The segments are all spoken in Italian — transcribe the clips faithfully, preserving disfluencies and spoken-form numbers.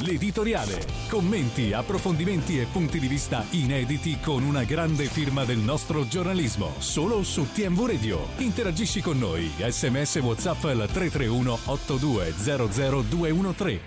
l'editoriale. Commenti, approfondimenti e punti di vista inediti con una grande firma del nostro giornalismo. Solo su T M V Radio. Interagisci con noi. Sms WhatsApp al tre tre uno otto due zero zero due uno tre.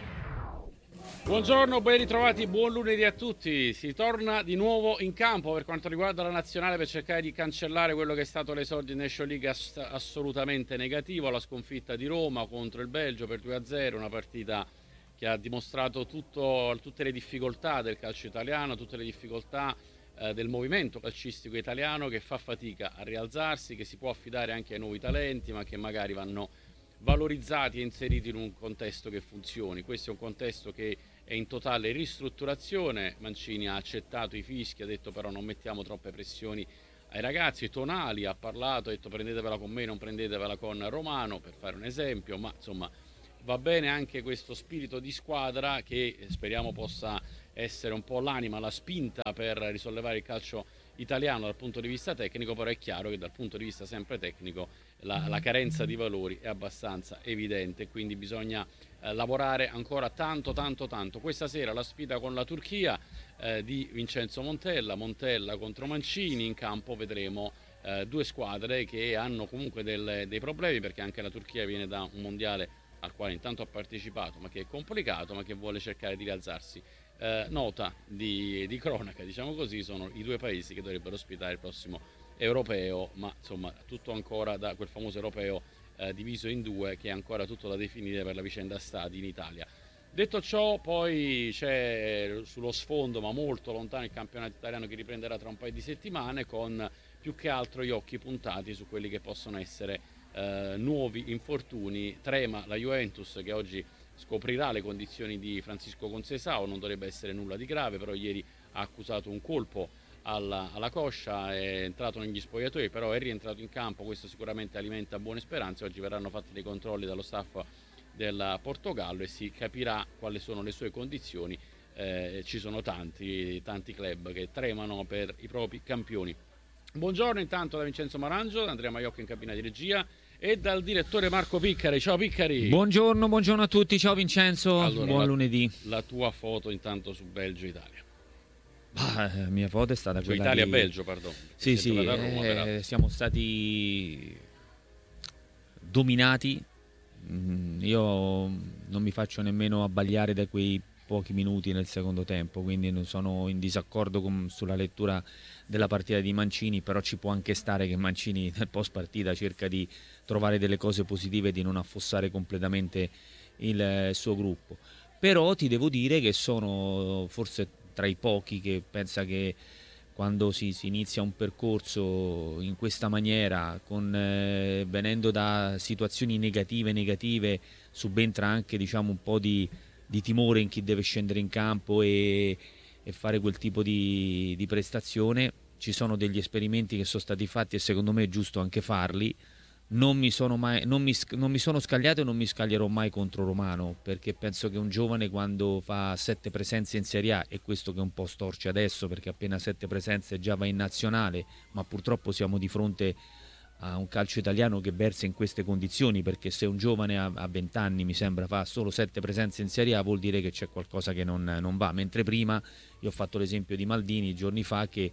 Buongiorno, ben ritrovati, buon lunedì a tutti. Si torna di nuovo in campo per quanto riguarda la nazionale per cercare di cancellare quello che è stato l'esordio in National League ass- assolutamente negativo, la sconfitta di Roma contro il Belgio per due a zero, una partita che ha dimostrato tutto, tutte le difficoltà del calcio italiano, tutte le difficoltà eh, del movimento calcistico italiano che fa fatica a rialzarsi, che si può affidare anche ai nuovi talenti, ma che magari vanno valorizzati e inseriti in un contesto che funzioni. Questo è un contesto che è in totale ristrutturazione. Mancini ha accettato i fischi, ha detto però non mettiamo troppe pressioni ai ragazzi. Tonali ha parlato, ha detto prendetevela con me, non prendetevela con Romano, per fare un esempio, ma insomma va bene anche questo spirito di squadra che speriamo possa essere un po' l'anima, la spinta per risollevare il calcio italiano dal punto di vista tecnico, però è chiaro che dal punto di vista sempre tecnico la, la carenza di valori è abbastanza evidente, quindi bisogna eh, lavorare ancora tanto tanto tanto. Questa sera la sfida con la Turchia eh, di Vincenzo Montella, Montella contro Mancini, in campo vedremo eh, due squadre che hanno comunque del, dei problemi, perché anche la Turchia viene da un mondiale al quale intanto ha partecipato, ma che è complicato, ma che vuole cercare di rialzarsi. Eh, nota di, di cronaca, diciamo così, sono i due paesi che dovrebbero ospitare il prossimo europeo, ma insomma tutto ancora da quel famoso europeo eh, diviso in due, che è ancora tutto da definire per la vicenda stadi in Italia. Detto ciò, poi c'è sullo sfondo, ma molto lontano, il campionato italiano che riprenderà tra un paio di settimane, con più che altro gli occhi puntati su quelli che possono essere eh, nuovi infortuni. Trema la Juventus, che oggi scoprirà le condizioni di Francisco Conceição, non dovrebbe essere nulla di grave, però ieri ha accusato un colpo alla, alla coscia, è entrato negli spogliatoi, però è rientrato in campo, questo sicuramente alimenta buone speranze. Oggi verranno fatti dei controlli dallo staff del Portogallo e si capirà quali sono le sue condizioni. Eh, ci sono tanti, tanti club che tremano per i propri campioni. Buongiorno intanto da Vincenzo Marangio, da Andrea Maiocco in cabina di regia e dal direttore Marco Piccari. Ciao Piccari. Buongiorno, buongiorno a tutti, ciao Vincenzo, allora, buon la, lunedì. La tua foto intanto su Belgio-Italia. Ah, la mia foto è stata su quella Italia-Belgio, di... pardon. Sì, sì, Roma, eh, siamo stati dominati. Io non mi faccio nemmeno abbagliare da quei pochi minuti nel secondo tempo, quindi non sono in disaccordo con, sulla lettura della partita di Mancini, però ci può anche stare che Mancini nel post partita cerca di trovare delle cose positive e di non affossare completamente il suo gruppo. Però ti devo dire che sono forse tra i pochi che pensa che quando si, si inizia un percorso in questa maniera, con, eh, venendo da situazioni negative negative, subentra anche diciamo un po' di, di timore in chi deve scendere in campo e, e fare quel tipo di, di prestazione. Ci sono degli esperimenti che sono stati fatti e secondo me è giusto anche farli. Non mi sono mai, non mi, non mi sono scagliato e non mi scaglierò mai contro Romano, perché penso che un giovane quando fa sette presenze in Serie A, e questo che un po' storce adesso perché appena sette presenze già va in nazionale, ma purtroppo siamo di fronte a un calcio italiano che versa in queste condizioni, perché se un giovane a venti anni mi sembra fa solo sette presenze in Serie A vuol dire che c'è qualcosa che non, non va, mentre prima io ho fatto l'esempio di Maldini giorni fa che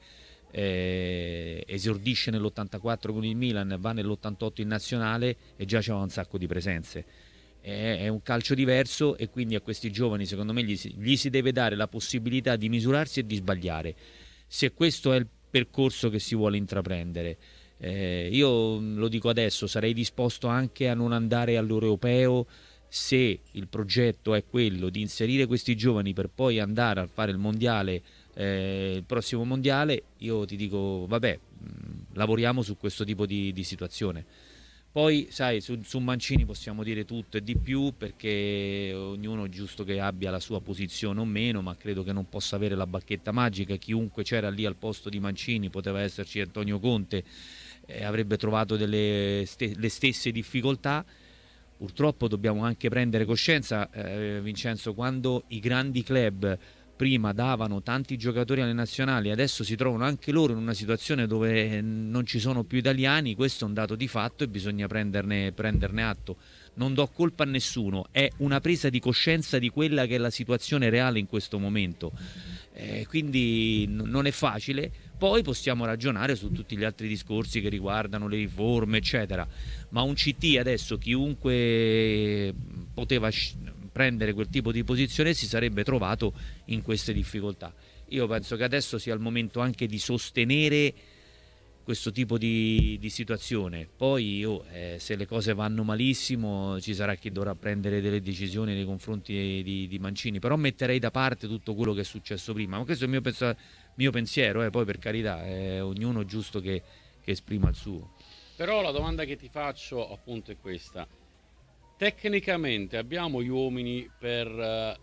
Eh, esordisce nell'ottantaquattro con il Milan, va nell'ottantotto in nazionale e già c'è un sacco di presenze. È, è un calcio diverso e quindi a questi giovani secondo me gli si, gli si deve dare la possibilità di misurarsi e di sbagliare, se questo è il percorso che si vuole intraprendere. Eh, io lo dico adesso, sarei disposto anche a non andare all'europeo se il progetto è quello di inserire questi giovani per poi andare a fare il mondiale. Eh, il prossimo mondiale, io ti dico vabbè, mh, lavoriamo su questo tipo di, di situazione. Poi sai, su, su Mancini possiamo dire tutto e di più, perché ognuno è giusto che abbia la sua posizione o meno, ma credo che non possa avere la bacchetta magica. Chiunque c'era lì al posto di Mancini, poteva esserci Antonio Conte, eh, avrebbe trovato delle ste- le stesse difficoltà. Purtroppo dobbiamo anche prendere coscienza, eh, Vincenzo, quando i grandi club prima davano tanti giocatori alle nazionali, adesso si trovano anche loro in una situazione dove non ci sono più italiani, questo è un dato di fatto e bisogna prenderne, prenderne atto. Non do colpa a nessuno, è una presa di coscienza di quella che è la situazione reale in questo momento. Eh, quindi n- non è facile. Poi possiamo ragionare su tutti gli altri discorsi che riguardano le riforme, eccetera. Ma un C T adesso, chiunque poteva sc- prendere quel tipo di posizione, si sarebbe trovato in queste difficoltà. Io penso che adesso sia il momento anche di sostenere questo tipo di, di situazione. Poi oh, eh, se le cose vanno malissimo ci sarà chi dovrà prendere delle decisioni nei confronti di, di Mancini, però metterei da parte tutto quello che è successo prima. Ma questo è il mio, pensa- mio pensiero, eh. Poi per carità è ognuno è giusto che, che esprima il suo. Però la domanda che ti faccio appunto è questa: tecnicamente abbiamo gli uomini per eh,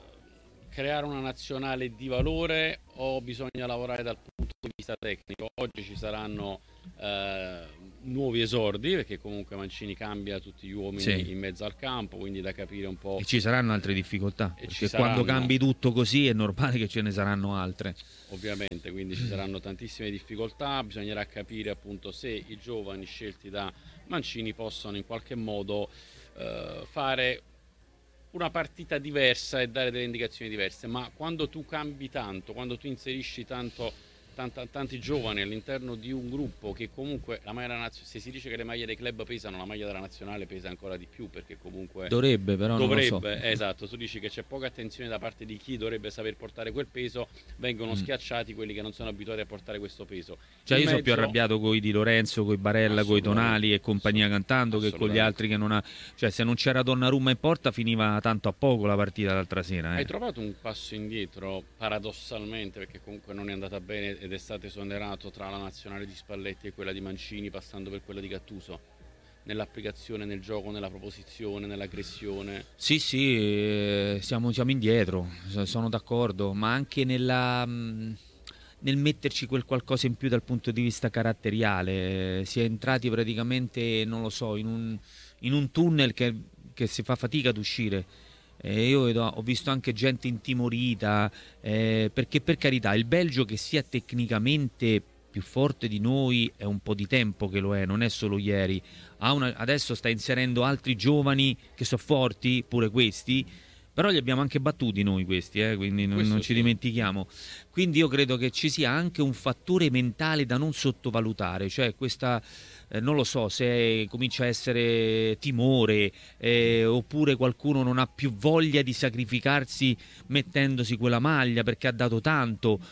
creare una nazionale di valore o bisogna lavorare dal punto di vista tecnico? Oggi ci saranno eh, nuovi esordi, perché comunque Mancini cambia tutti gli uomini Sì. in mezzo al campo, quindi da capire un po'. E ci saranno altre difficoltà, E ci perché saranno. quando cambi tutto così è normale che ce ne saranno altre. Ovviamente, quindi ci saranno tantissime difficoltà, bisognerà capire appunto se i giovani scelti da Mancini possono in qualche modo eh, fare una partita diversa e dare delle indicazioni diverse. Ma quando tu cambi tanto, quando tu inserisci tanto, tanta, tanti giovani all'interno di un gruppo che comunque la maglia nazionale, se si dice che le maglie dei club pesano, la maglia della nazionale pesa ancora di più, perché comunque Dovrebbe, però dovrebbe, non lo so. esatto, tu dici che c'è poca attenzione da parte di chi dovrebbe saper portare quel peso, vengono Mm. schiacciati quelli che non sono abituati a portare questo peso. Cioè In io sono più mezzo- arrabbiato con i Di Lorenzo, con i Barella, con i Tonali e compagnia cantando che con gli assolutamente. altri che non ha... Cioè se non c'era Donnarumma in porta finiva tanto a poco la partita l'altra sera. Hai Eh. trovato un passo indietro paradossalmente, perché comunque non è andata bene ed è stato esonerato tra la nazionale di Spalletti e quella di Mancini, passando per quella di Gattuso, nell'applicazione, nel gioco, nella proposizione, nell'aggressione? Sì, sì, eh, siamo, siamo indietro, so- sono d'accordo, ma anche nella, mh, nel metterci quel qualcosa in più dal punto di vista caratteriale. Eh, Si è entrati praticamente, non lo so, in un, in un tunnel che, che si fa fatica ad uscire. Eh, io vedo- ho visto anche gente intimorita, eh, perché per carità il Belgio, che sia tecnicamente più forte di noi, è un po' di tempo che lo è, non è solo ieri. Ha una- adesso sta inserendo altri giovani che sono forti, pure questi, però li abbiamo anche battuti noi questi, eh, quindi non, Questo non ci sì. dimentichiamo. Quindi io credo che ci sia anche un fattore mentale da non sottovalutare, cioè questa, eh, non lo so, se comincia a essere timore, eh, oppure qualcuno non ha più voglia di sacrificarsi mettendosi quella maglia perché ha dato tanto.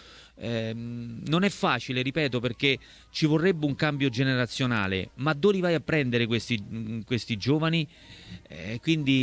Ehm, non è facile, ripeto, perché ci vorrebbe un cambio generazionale, ma dove li vai a prendere questi, mh, questi giovani? Eh,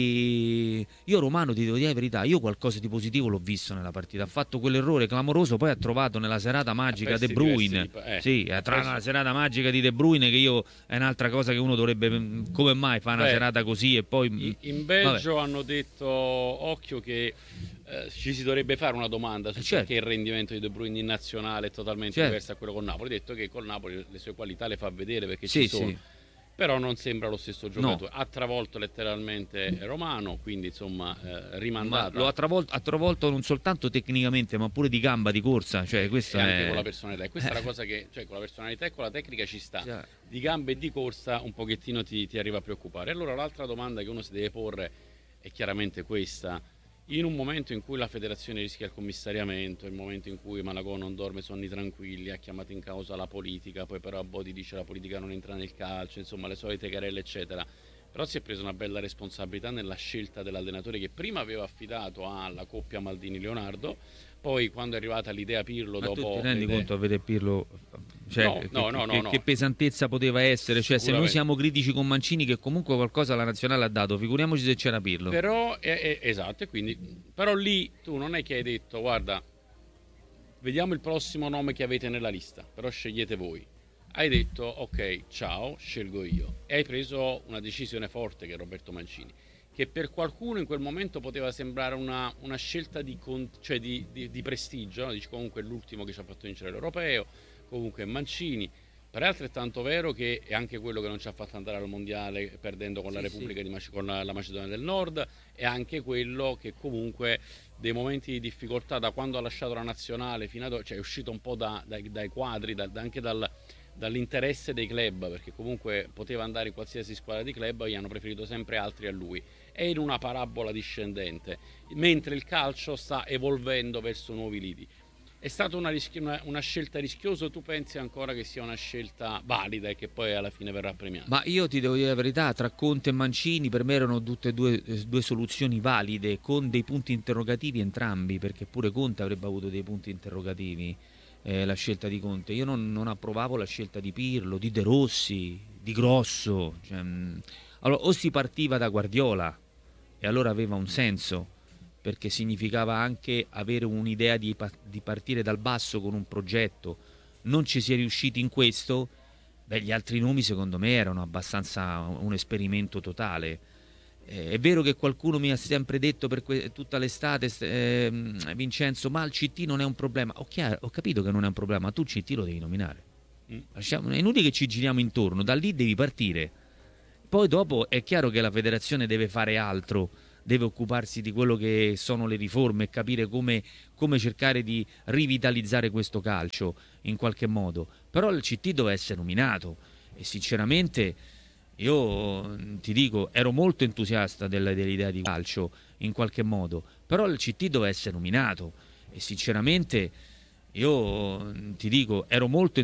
quindi io Romano, ti devo dire la verità, io qualcosa di positivo l'ho visto nella partita, ha fatto quell'errore clamoroso, poi ha trovato nella serata magica persi De Bruyne, diversi di- eh, sì, ha tra preso- la serata magica di De Bruyne, che io è un'altra cosa che uno dovrebbe, mh, come mai fa una Beh, serata così e poi... mh, I- In Belgio hanno detto, occhio, che eh, ci si dovrebbe fare una domanda su Eh, certo. perché il rendimento di De Bruyne in nazionale è totalmente Certo. diverso da quello con Napoli. Ha detto che col Napoli le sue qualità le fa vedere, perché Sì, ci sono. sì. Però non sembra lo stesso giocatore. No. Ha travolto letteralmente Romano, quindi insomma eh, Ma rimandata. lo ha travolto, ha travolto non soltanto tecnicamente, ma pure di gamba, di corsa. Cioè, questo E anche è... con la personalità. E questa è Eh. la cosa che, cioè, con la personalità e con la tecnica ci sta. Cioè, Di gambe e di corsa un pochettino ti, ti arriva a preoccupare. Allora l'altra domanda che uno si deve porre è chiaramente questa: in un momento in cui la federazione rischia il commissariamento, il momento in cui Malagò non dorme sonni tranquilli, ha chiamato in causa la politica, poi però Bodi dice la politica non entra nel calcio, insomma le solite querelle eccetera, però si è preso una bella responsabilità nella scelta dell'allenatore, che prima aveva affidato alla coppia Maldini-Leonardo, poi quando è arrivata l'idea Pirlo ma dopo tu ti rendi le- conto a vedere Pirlo, cioè, No, che, no, no, che- no, no. che pesantezza poteva essere? Cioè, se noi Sicuramente. siamo critici con Mancini, che comunque qualcosa alla nazionale ha dato, figuriamoci se c'era Pirlo. Però, eh, eh, esatto, e quindi, però lì tu non è che hai detto guarda, vediamo il prossimo nome che avete nella lista, però scegliete voi. Hai detto ok, ciao, scelgo io. E hai preso una decisione forte, che è Roberto Mancini, che per qualcuno in quel momento poteva sembrare una, una scelta di, con- cioè di, di- di prestigio, no? Dici comunque è l'ultimo che ci ha fatto vincere l'Europeo, comunque è Mancini, Però è altrettanto vero che è anche quello che non ci ha fatto andare al mondiale perdendo con Sì, la Repubblica sì. di Mace- con la Macedonia del Nord, è anche quello che comunque dei momenti di difficoltà da quando ha lasciato la nazionale fino ad oggi, cioè è uscito un po' da- dai, dai quadri, da- da- anche dal- dall'interesse dei club, perché comunque poteva andare in qualsiasi squadra di club, gli hanno preferito sempre altri a lui. È in una parabola discendente, mentre il calcio sta evolvendo verso nuovi lidi. È stata una, rischi- una- una scelta rischiosa o tu pensi ancora che sia una scelta valida e che poi alla fine verrà premiata? Ma io ti devo dire la verità, tra Conte e Mancini per me erano tutte e due, eh, due soluzioni valide, con dei punti interrogativi entrambi, perché pure Conte avrebbe avuto dei punti interrogativi, eh, la scelta di Conte. Io non, non approvavo la scelta di Pirlo, di De Rossi, di Grosso. Cioè, mh, allora, o si partiva da Guardiola, e allora aveva un senso, perché significava anche avere un'idea di, pa- di partire dal basso con un progetto. Non ci si è riusciti in questo. Beh, gli altri nomi secondo me erano abbastanza un esperimento totale. Eh, è vero che qualcuno mi ha sempre detto per que- tutta l'estate, eh, Vincenzo, ma il C T non è un problema. Ho, chiaro, ho capito che non è un problema, ma tu il C T lo devi nominare. Mm. Lasciamo, è inutile che ci giriamo intorno, da lì devi partire. Poi dopo è chiaro che la federazione deve fare altro, deve occuparsi di quello che sono le riforme e capire come, come cercare di rivitalizzare questo calcio in qualche modo. Però il C T deve essere nominato e sinceramente io ti dico, ero molto entusiasta della- dell'idea di calcio in qualche modo, però il C T deve essere nominato e sinceramente io ti dico, ero molto